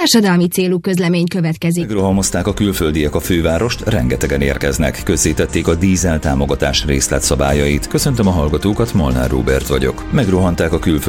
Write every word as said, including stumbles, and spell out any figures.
Társadalmi célú közlemény következik. Megrohamozták a külföldiek a fővárost, rengetegen érkeznek. Közzétették a dízel támogatás részletszabályait. Köszöntöm a hallgatókat, Molnár Róbert vagyok. Megrohanták a külföldiek